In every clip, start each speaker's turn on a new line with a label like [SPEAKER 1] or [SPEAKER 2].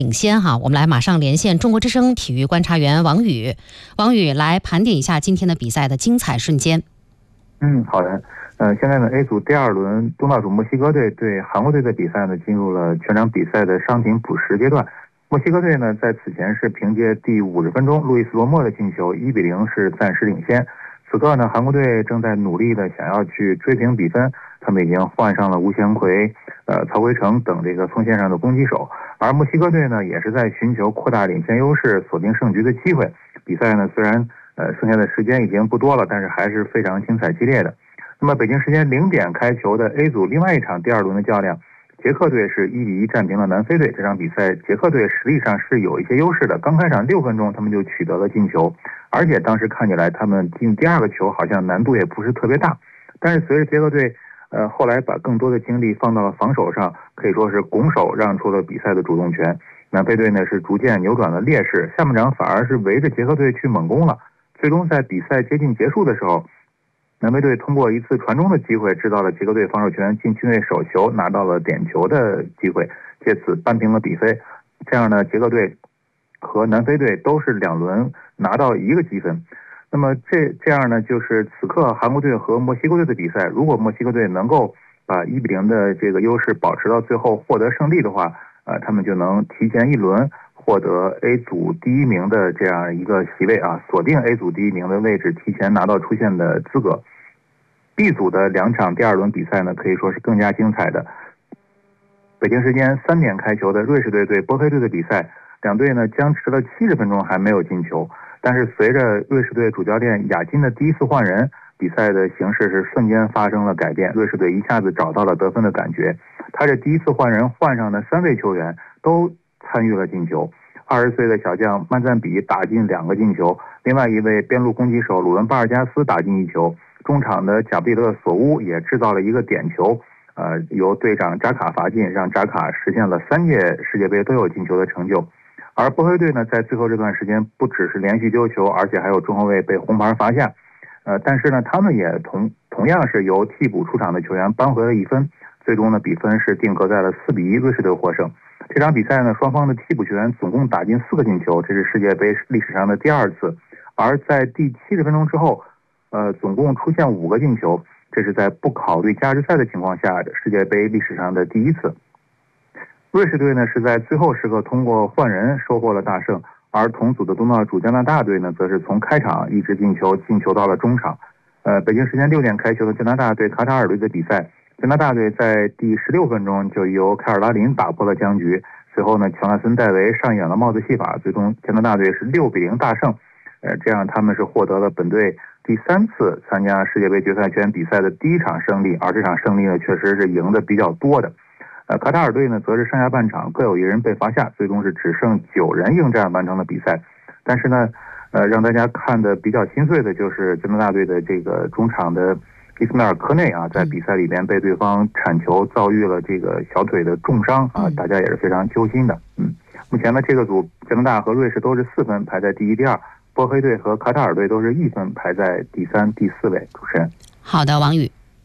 [SPEAKER 1] 领先哈，我们来马上连线中国之声体育观察员王宇。王宇来盘点一下今天的比赛的精彩瞬间。
[SPEAKER 2] 好的。现在呢 A 组第2轮东道主墨西哥队对韩国队的比赛呢进入了全场比赛的伤停补时阶段。墨西哥队呢在此前是凭借第50分钟路易斯罗莫的进球1-0是暂时领先。此刻呢韩国队正在努力的想要去追平比分，他们已经换上了吴祥奎、曹奎成等这个锋线上的攻击手，而墨西哥队呢也是在寻求扩大领先优势、锁定胜局的机会。比赛呢虽然剩下的时间已经不多了，但是还是非常精彩激烈的。那么北京时间0点开球的 A 组另外一场第2轮的较量，捷克队是1-1战平了南非队。这场比赛捷克队实力上是有一些优势的，刚开场6分钟他们就取得了进球，而且当时看起来他们进第2个球好像难度也不是特别大。但是随着捷克队后来把更多的精力放到了防守上，可以说是拱手让出了比赛的主动权。南非队呢是逐渐扭转了劣势，下半场反而是围着捷克队去猛攻了。最终在比赛接近结束的时候，南非队通过一次传中的机会制造了捷克队防守权禁区内手球，拿到了点球的机会，借此扳平了比分。这样呢，捷克队和南非队都是2轮拿到1个积分。那么这样呢，就是此刻韩国队和墨西哥队的比赛，如果墨西哥队能够把1-0的这个优势保持到最后获得胜利的话，他们就能提前1轮获得 A 组第1名的这样一个席位啊，锁定 A 组第1名的位置，提前拿到出线的资格。B 组的2场第2轮比赛呢，可以说是更加精彩的。北京时间3点开球的瑞士队对波黑队的比赛，两队呢僵持了70分钟还没有进球，但是随着瑞士队主教练雅金的第一次换人，比赛的形势是瞬间发生了改变，瑞士队一下子找到了得分的感觉。他这第一次换人换上的3位球员都参与了进球，20岁的小将曼赞比打进2个进球，另外一位边路攻击手鲁文巴尔加斯打进1球，中场的贾布里勒索乌也制造了一个点球，由队长扎卡罚进，让扎卡实现了3届世界杯都有进球的成就。而波黑队呢，在最后这段时间不只是连续丢球，而且还有中后卫被红牌罚下，但是呢，他们也同样是由替补出场的球员扳回了1分，最终呢比分是定格在了4-1，瑞士队获胜。这场比赛呢，双方的替补球员总共打进4个进球，这是世界杯历史上的第2次。而在第70分钟之后，总共出现5个进球，这是在不考虑加时赛的情况下的世界杯历史上的第1次。瑞士队呢是在最后时刻通过换人收获了大胜，而同组的东道主加拿大队呢，则是从开场一直进球到了中场。北京时间6点开球的加拿大对卡塔尔队的比赛，加拿大队在第16分钟就由凯尔拉林打破了僵局，随后呢，乔纳森戴维上演了帽子戏法，最终加拿大队是6-0大胜。这样他们是获得了本队第3次参加世界杯决赛圈比赛的第1场胜利，而这场胜利呢，确实是赢的比较多的。卡塔尔队呢，则是上下半场各有1人被罚下，最终是只剩9人应战完成了比赛。但是呢，让大家看的比较心碎的就是加拿大队的这个中场的伊斯迈尔科内啊，在比赛里边被对方铲球遭遇了这个小腿的重伤啊，大家也是非常揪心的。目前呢，这个组加拿大和瑞士都是4分排在第1、第2，波黑队和卡塔尔队都是1分排在第3、第4位。主持人，
[SPEAKER 1] 好的，王宇。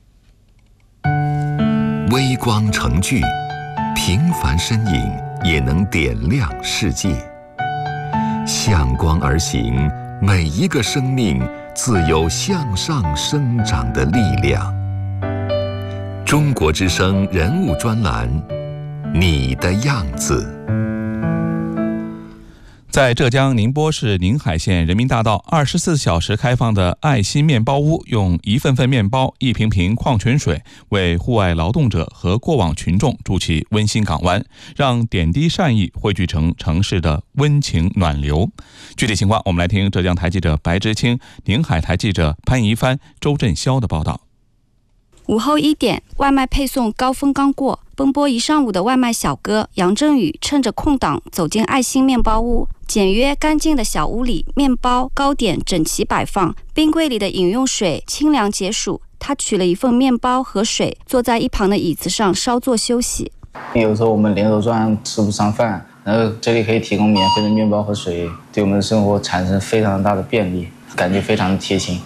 [SPEAKER 3] 微光成炬，平凡身影也能点亮世界。向光而行，每一个生命自有向上生长的力量。中国之声人物专栏，你的样子。
[SPEAKER 4] 在浙江宁波市宁海县人民大道24小时开放的爱心面包屋，用1份份面包、1瓶瓶矿泉水为户外劳动者和过往群众筑起温馨港湾，让点滴善意汇聚成城市的温情暖流。具体情况，我们来听浙江台记者白知青、宁海台记者潘怡帆、周振霄的报道。
[SPEAKER 5] 午后1点，外卖配送高峰刚过，奔波一上午的外卖小哥杨振宇趁着空档走进爱心面包屋。简约干净的小屋里，面包、糕点整齐摆放，冰柜里的饮用水清凉解暑。他取了1份面包和水，坐在一旁的椅子上稍作休息。
[SPEAKER 6] 有时候我们连轴转吃不上饭，然后这里可以提供免费的面包和水，对我们的生活产生非常大的便利，感觉非常的贴心。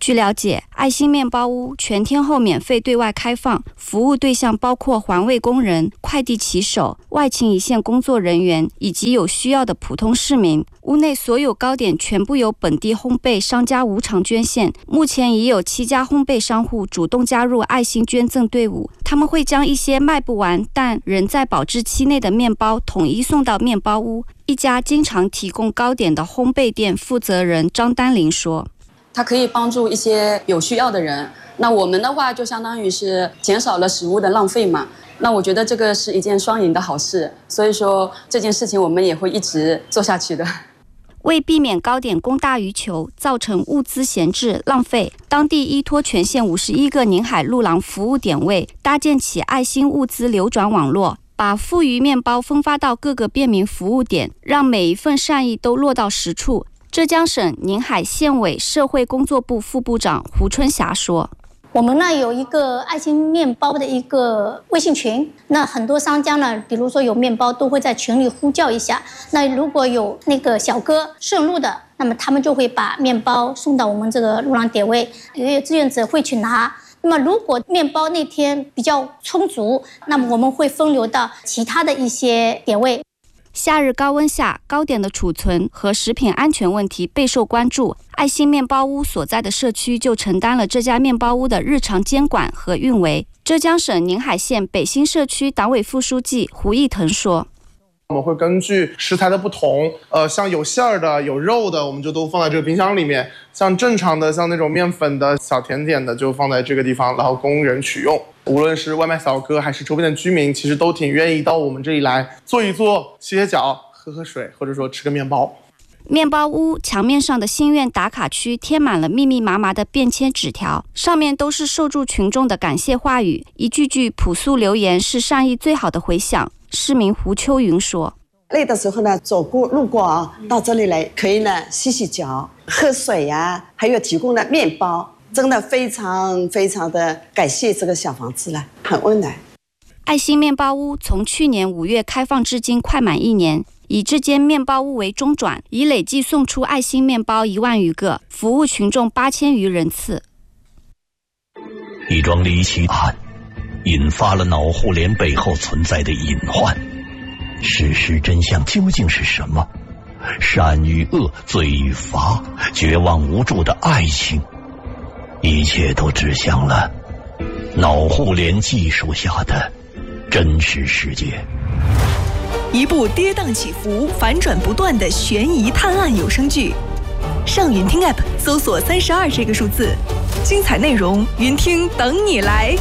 [SPEAKER 5] 据了解，爱心面包屋全天候免费对外开放，服务对象包括环卫工人、快递骑手、外勤一线工作人员以及有需要的普通市民。屋内所有糕点全部由本地烘焙商家无偿捐献，目前已有7家烘焙商户主动加入爱心捐赠队伍，他们会将一些卖不完但仍在保质期内的面包统一送到面包屋。一家经常提供糕点的烘焙店负责人张丹玲说，
[SPEAKER 7] 它可以帮助一些有需要的人，那我们的话就相当于是减少了食物的浪费嘛，那我觉得这个是一件双赢的好事，所以说这件事情我们也会一直做下去的。
[SPEAKER 5] 为避免糕点供大于求，造成物资闲置浪费，当地依托全县51个宁海路廊服务点位，搭建起爱心物资流转网络，把富余面包分发到各个便民服务点，让每一份善意都落到实处。浙江省宁海县委社会工作部副部长胡春霞说，
[SPEAKER 8] 我们呢有一个爱心面包的一个微信群，那很多商家呢，比如说有面包都会在群里呼叫一下，那如果有那个小哥顺路的，那么他们就会把面包送到我们这个路廊点位，有志愿者会去拿。那么如果面包那天比较充足，那么我们会分流到其他的一些点位。
[SPEAKER 5] 夏日高温下，糕点的储存和食品安全问题备受关注。爱心面包屋所在的社区就承担了这家面包屋的日常监管和运维。浙江省宁海县北新社区党委副书记胡义腾说，
[SPEAKER 9] 我们会根据食材的不同，像有馅儿的、有肉的，我们就都放在这个冰箱里面；像正常的、像那种面粉的小甜点的，就放在这个地方，然后供人取用。无论是外卖小哥还是周边的居民，其实都挺愿意到我们这里来坐一坐、洗洗脚、喝水，或者说吃个面包。
[SPEAKER 5] 面包屋墙面上的心愿打卡区贴满了密密麻麻的便签纸条，上面都是受助群众的感谢话语，一句句朴素留言是善意最好的回响。市民胡秋云说，
[SPEAKER 10] 累的时候呢，路过到这里来，可以呢洗洗脚、喝水呀，还有提供的面包，真的非常非常的感谢这个小房子了，很温暖。
[SPEAKER 5] 爱心面包屋从去年5月开放至今快满1年，以这间面包屋为中转，已累计送出爱心面包1万余个，服务群众8000余人次。
[SPEAKER 11] 一桩离奇案引发了脑互联背后存在的隐患，事实真相究竟是什么？善与恶，罪与罚，绝望无助的爱情，一切都指向了脑互联技术下的真实世界。
[SPEAKER 12] 一部跌宕起伏、反转不断的悬疑探案有声剧，上云听 App 搜索32这个数字，精彩内容云听等你来。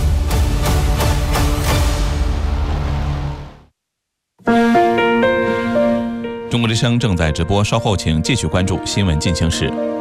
[SPEAKER 4] 中国之声正在直播，稍后请继续关注新闻进行时。